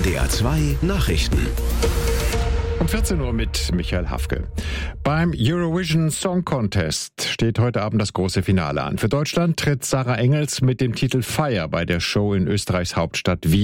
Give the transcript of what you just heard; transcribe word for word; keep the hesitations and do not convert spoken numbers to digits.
N D R zwei Nachrichten. Um vierzehn Uhr mit Michael Hafke. Beim Eurovision Song Contest steht heute Abend das große Finale an. Für Deutschland tritt Sarah Engels mit dem Titel Fire bei der Show in Österreichs Hauptstadt Wien